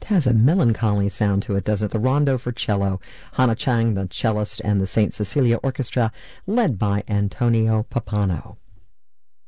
has a melancholy sound to it, doesn't it? The Rondo for Cello, Hannah Chang, the cellist, and the St. Cecilia Orchestra, led by Antonio Pappano.